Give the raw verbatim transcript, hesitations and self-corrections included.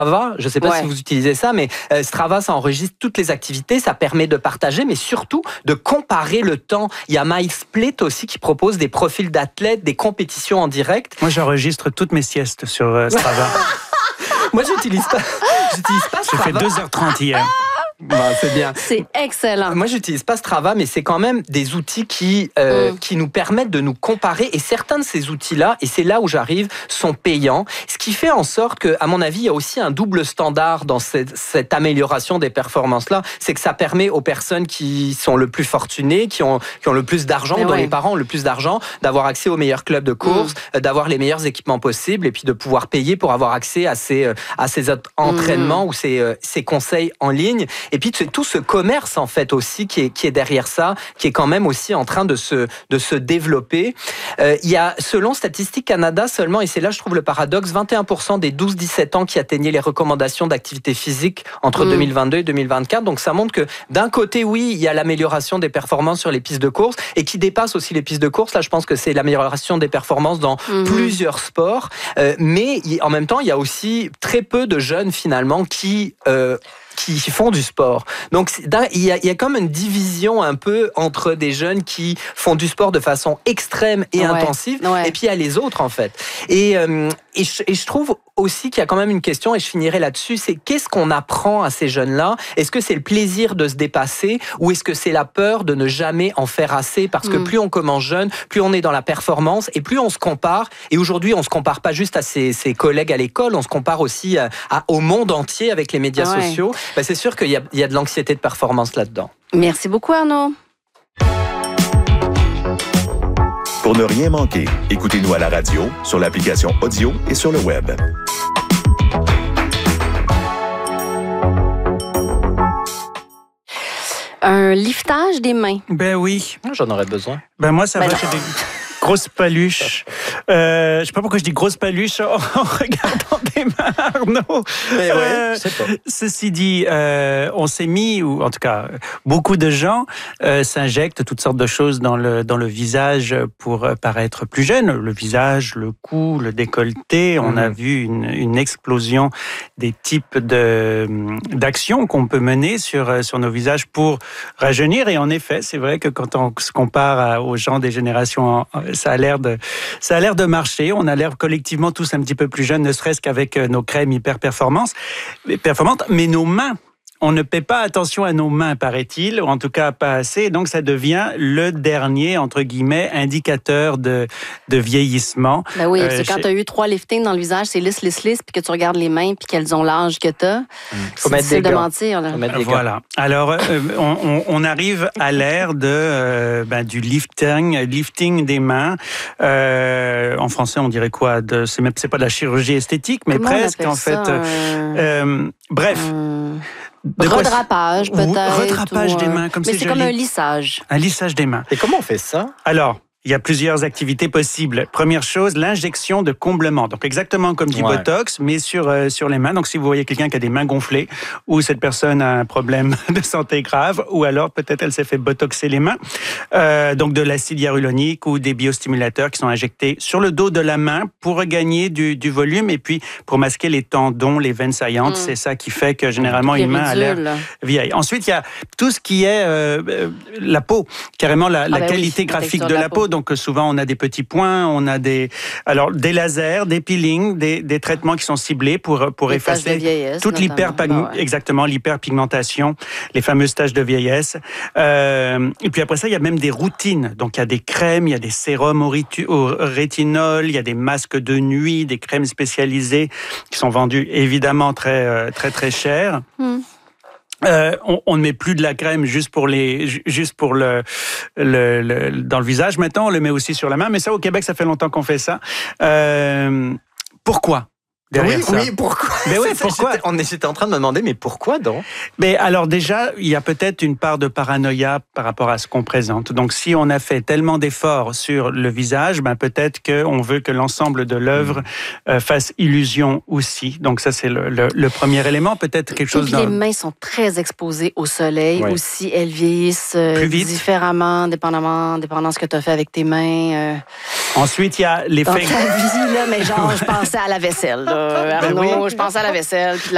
Strava, je ne sais pas Ouais. si vous utilisez ça, mais euh, Strava, ça enregistre toutes les activités, ça permet de partager, mais surtout de comparer le temps. Il y a MySplit aussi qui propose des profils d'athlètes, des compétitions en direct. Moi, j'enregistre toutes mes siestes sur euh, Strava. Moi, j'utilise pas, j'utilise pas J'ai Strava. fait deux heures trente hier. Bon, c'est bien. C'est excellent. Moi, j'utilise pas Strava, mais c'est quand même des outils qui euh, Mm. qui nous permettent de nous comparer. Et certains de ces outils-là, et c'est là où j'arrive, sont payants. Ce qui fait en sorte que, à mon avis, il y a aussi un double standard dans cette, cette amélioration des performances-là. C'est que ça permet aux personnes qui sont le plus fortunées, qui ont qui ont le plus d'argent, Mais dont ouais. les parents ont le plus d'argent, d'avoir accès aux meilleurs clubs de course, Mm. euh, d'avoir les meilleurs équipements possibles, et puis de pouvoir payer pour avoir accès à ces euh, à ces entraînements Mm. ou ces euh, ces conseils en ligne. Et puis c'est tout ce commerce en fait aussi qui est qui est derrière ça, qui est quand même aussi en train de se de se développer. Euh, il y a, selon Statistique Canada seulement, et c'est là je trouve le paradoxe, vingt et un pour cent des douze dix-sept ans qui atteignaient les recommandations d'activité physique entre Mm. deux mille vingt-deux et deux mille vingt-quatre. Donc ça montre que d'un côté oui, il y a l'amélioration des performances sur les pistes de course et qui dépasse aussi les pistes de course. Là je pense que c'est l'amélioration des performances dans Mhm. plusieurs sports. Euh, mais il- en même temps, il y a aussi très peu de jeunes finalement qui euh, qui font du sport. Donc c'est- d'un- il y, a, il y a comme une division un peu entre des jeunes qui font du sport de façon extrême et Ouais. intensive, Ouais. et puis il y a les autres en fait. Et, euh, et, je, et je trouve aussi qu'il y a quand même une question, et je finirai là-dessus, c'est qu'est-ce qu'on apprend à ces jeunes-là? Est-ce que c'est le plaisir de se dépasser ou est-ce que c'est la peur de ne jamais en faire assez? Parce que Mm. plus on commence jeune, plus on est dans la performance et plus on se compare. Et aujourd'hui, on se compare pas juste à ses, ses collègues à l'école, on se compare aussi à, à- au monde entier avec les médias Ah ouais. sociaux. Ben, c'est sûr qu'il y a, il y a de l'anxiété de performance là-dedans. Merci beaucoup, Arnaud. Pour ne rien manquer, écoutez-nous à la radio, sur l'application audio et sur le web. Un liftage des mains. Ben oui. J'en aurais besoin. Ben moi, ça Ben va, non. j'ai des grosses paluches. Euh, je sais pas pourquoi je dis grosses paluches en, en regardant tes mains, Arnaud. Mais ouais, Euh, je sais pas. Ceci dit, euh, on s'est mis, ou en tout cas, beaucoup de gens euh, s'injectent toutes sortes de choses dans le dans le visage pour euh, paraître plus jeune. Le visage, le cou, le décolleté. On Mhm. a vu une, une explosion des types de d'actions qu'on peut mener sur euh, sur nos visages pour rajeunir. Et en effet, c'est vrai que quand on se compare à- aux gens des générations, ça a l'air de ça a l'air de marcher. On a l'air collectivement tous un petit peu plus jeunes, ne serait-ce qu'avec euh, nos crèmes hyper performantes, performantes, mais nos mains. On ne paie pas attention à nos mains, paraît-il, ou en tout cas pas assez. Donc, ça devient le dernier, entre guillemets, indicateur de, de vieillissement. Ben oui, Euh, parce que quand chez- tu as eu trois liftings dans le visage, c'est lisse, lisse, lisse, puis que tu regardes les mains, puis qu'elles ont l'âge que tu as. Faut C'est mettre des difficile de gants. mentir. Là. Faut mettre des gants. Voilà. Alors, euh, on, on- on arrive à l'ère de euh, ben, du lifting, lifting des mains. Euh, en français, on dirait quoi de, C'est même c'est pas de la chirurgie esthétique, mais Comment on presque appelle en fait. ça, euh, un- euh, bref, un de quoi- redrapage Ou peut-être. redrapage ou des un- mains, comme Mais c'est c'est comme joli. un lissage. un lissage des mains. Et comment on fait ça? Alors, il y a plusieurs activités possibles. Première chose, l'injection de comblement. Donc, exactement comme du Ouais. Botox, mais sur, euh, sur les mains. Donc, si vous voyez quelqu'un qui a des mains gonflées ou cette personne a un problème de santé grave, ou alors peut-être elle s'est fait botoxer les mains, euh, donc de l'acide hyaluronique ou des biostimulateurs qui sont injectés sur le dos de la main pour regagner du, du volume et puis pour masquer les tendons, les veines saillantes. Mm. C'est ça qui fait que généralement une main a l'air Péridule. vieille. Ensuite, il y a tout ce qui est euh, euh, la peau, carrément la, la ben oui, qualité la graphique texture de de la la peau. peau. Donc euh, souvent on a des petits points, on a des alors des lasers, des peelings, des, des traitements qui sont ciblés pour pour Les taches de effacer vieillesse, toute l'hyper notamment. Ben ouais. exactement l'hyperpigmentation, les fameuses taches de vieillesse. Euh, et puis après ça, il y a même des routines. Donc il y a des crèmes, il y a des sérums au, ritu- au rétinol, il y a des masques de nuit, des crèmes spécialisées qui sont vendues évidemment très euh, très très chères. Hmm. Euh, on, on ne met plus de la crème juste pour les, ju- juste pour le, le, le- dans le visage. Maintenant, on le met aussi sur la main. Mais ça, au Québec, ça fait longtemps qu'on fait ça. Euh, pourquoi derrière Oui, ça oui, pourquoi? Mais oui, C'est ça, pourquoi? j'étais- on est- J'étais en train de me demander, mais pourquoi donc? Mais alors déjà, il y a peut-être une part de paranoïa par rapport à ce qu'on présente. Donc, si on a fait tellement d'efforts sur le visage, ben peut-être qu'on veut que l'ensemble de l'œuvre euh, fasse illusion aussi. Donc, ça, c'est le, le, le premier élément. Peut-être quelque Et chose puis dans... les mains sont très exposées au soleil. Ouais. Aussi, elles vieillissent euh, Plus vite. différemment, dépendamment, dépendant de ce que tu as fait avec tes mains. Euh, Ensuite, il y a dans l'effet... ta vie, là, mais genre, je pensais à la vaisselle. Là. Arnaud, Ben oui. je pensais à la vaisselle. Puis